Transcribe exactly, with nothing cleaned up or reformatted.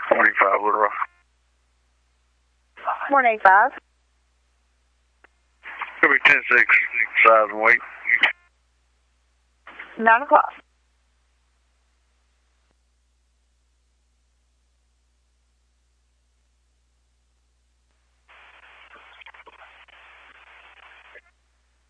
twenty-five Little Rock. Morning, eight five. Could be ten six, size and weight. nine o'clock.